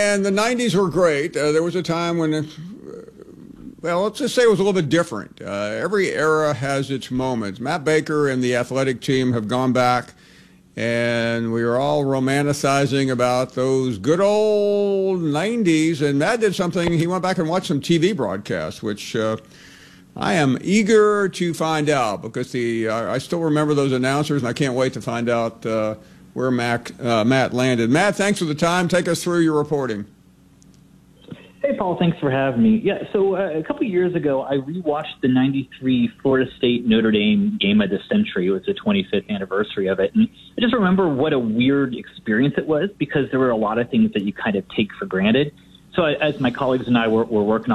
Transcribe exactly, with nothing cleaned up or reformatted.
And the nineties were great. Uh, there was a time when, uh, well, let's just say it was a little bit different. Uh, every era has its moments. Matt Baker and the athletic team have gone back, and we were all romanticizing about those good old nineties. And Matt did something. He went back and watched some T V broadcasts, which uh, I am eager to find out, because the uh, I still remember those announcers, and I can't wait to find out uh, where Mac, uh, Matt landed. Matt, thanks for the time. Take us through your reporting. Hey, Paul, thanks for having me. Yeah, so uh, a couple of years ago, I rewatched the ninety-three Florida State Notre Dame game of the century. It was the twenty-fifth anniversary of it. And I just remember what a weird experience it was, because there were a lot of things that you kind of take for granted. So as my colleagues and I were, were working on